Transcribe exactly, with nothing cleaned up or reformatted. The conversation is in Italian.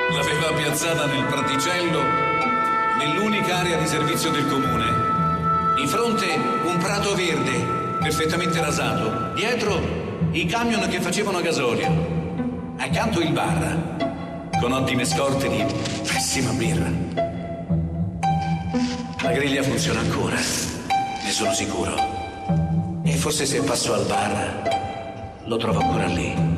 L'aveva piazzata nel praticello, nell'unica area di servizio del comune. In fronte un prato verde, perfettamente rasato. Dietro i camion che facevano gasolio. Accanto il bar, con ottime scorte di pessima birra. La griglia funziona ancora, ne sono sicuro. E forse se passo al bar, lo trovo ancora lì.